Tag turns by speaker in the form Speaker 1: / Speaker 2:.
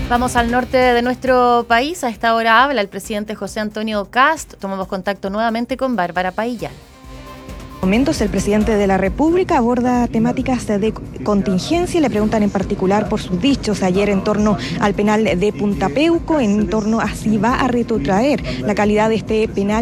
Speaker 1: Vamos al norte de nuestro país. A esta hora habla el presidente José Antonio Kast. Tomamos contacto nuevamente con Bárbara Paillán.
Speaker 2: Momentos, el presidente de la República aborda temáticas de contingencia. Le preguntan en particular por sus dichos ayer en torno al penal de Punta Peuco, en torno a si va a retrotraer la calidad de este penal